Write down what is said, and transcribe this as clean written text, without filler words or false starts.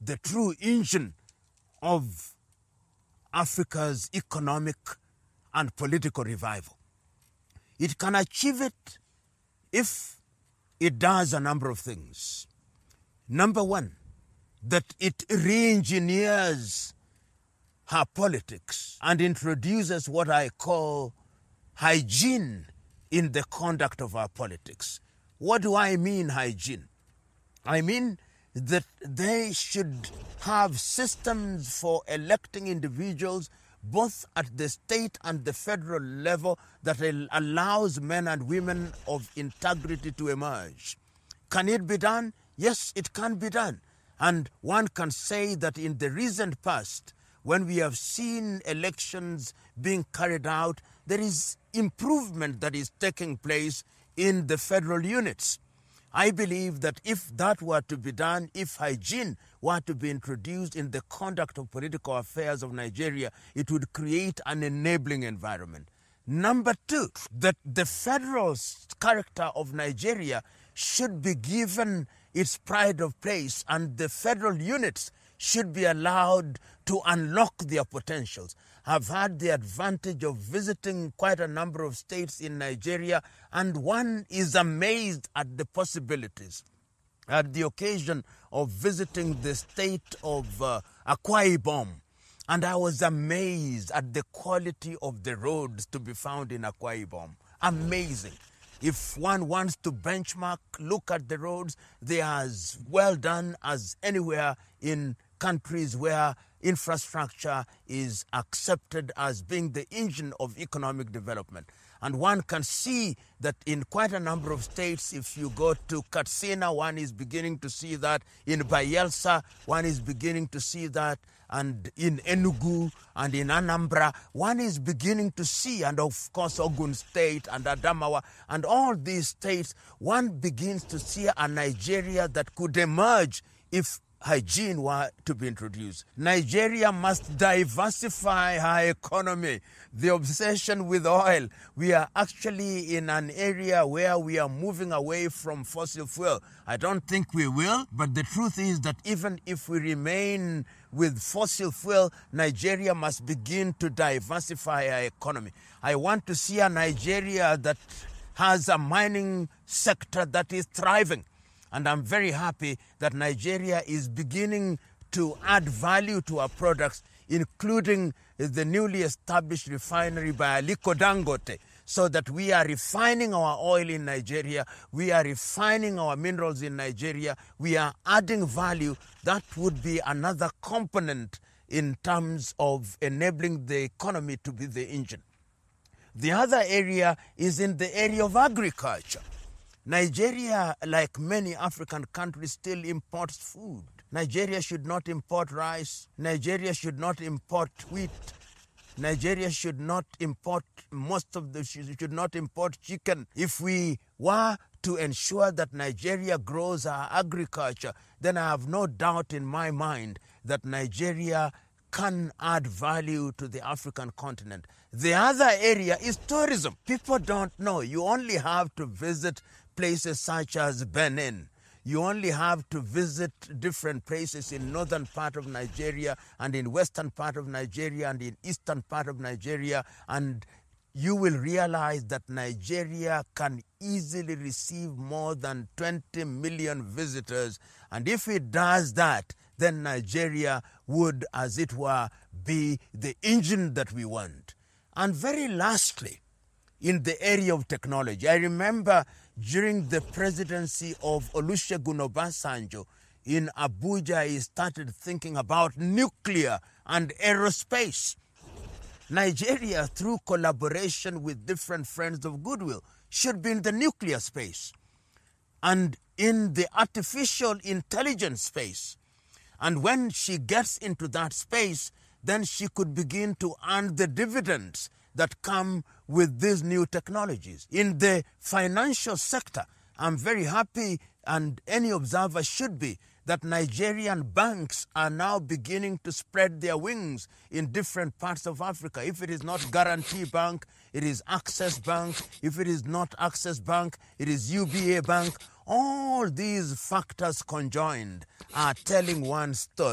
the true engine of Africa's economic and political revival. It can achieve it if it does a number of things. Number one, that it re-engineers her politics and introduces what I call hygiene in the conduct of our politics. What do I mean, hygiene? I mean that they should have systems for electing individuals both at the state and the federal level that allows men and women of integrity to emerge. Can it be done? Yes, it can be done. And one can say that in the recent past, when we have seen elections being carried out, there is improvement that is taking place in the federal units. I believe that if that were to be done, if hygiene were to be introduced in the conduct of political affairs of Nigeria, it would create an enabling environment. Number two, that the federal character of Nigeria should be given its pride of place, and the federal units should be allowed to unlock their potentials. I've had the advantage of visiting quite a number of states in Nigeria, and one is amazed at the possibilities. I had the occasion of visiting the state of Akwa Ibom, and I was amazed at the quality of the roads to be found in Akwa Ibom. Amazing. If one wants to benchmark, look at the roads, they are as well done as anywhere in countries where infrastructure is accepted as being the engine of economic development. And one can see that in quite a number of states, if you go to Katsina, one is beginning to see that. In Bayelsa, one is beginning to see that. And in Enugu and in Anambra, one is beginning to see, and of course Ogun State and Adamawa, and all these states, one begins to see a Nigeria that could emerge if hygiene were to be introduced. Nigeria must diversify her economy. The obsession with oil, we are actually in an area where we are moving away from fossil fuel. I don't think we will, but the truth is that even if we remain with fossil fuel, Nigeria must begin to diversify her economy. I want to see a Nigeria that has a mining sector that is thriving. And I'm very happy that Nigeria is beginning to add value to our products, including the newly established refinery by Aliko Dangote, so that we are refining our oil in Nigeria, we are refining our minerals in Nigeria, we are adding value. That would be another component in terms of enabling the economy to be the engine. The other area is in the area of agriculture. Nigeria, like many African countries, still imports food. Nigeria should not import rice. Nigeria should not import wheat. Nigeria should not import should not import chicken. If we were to ensure that Nigeria grows our agriculture, then I have no doubt in my mind that Nigeria can add value to the African continent. The other area is tourism. People don't know. You only have to visit places such as Benin. You only have to visit different places in northern part of Nigeria and in western part of Nigeria and in eastern part of Nigeria, and you will realize that Nigeria can easily receive more than 20 million visitors. And if it does that, then Nigeria would, as it were, be the engine that we want. And very lastly, in the area of technology, I remember during the presidency of Olusegun Obasanjo in Abuja, he started thinking about nuclear and aerospace. Nigeria, through collaboration with different friends of goodwill, should be in the nuclear space and in the artificial intelligence space. And when she gets into that space, then she could begin to earn the dividends that come with these new technologies. In the financial sector, I'm very happy, and any observer should be, that Nigerian banks are now beginning to spread their wings in different parts of Africa. If it is not Guarantee Bank, it is Access Bank. If it is not Access Bank, it is UBA Bank. All these factors conjoined are telling one story.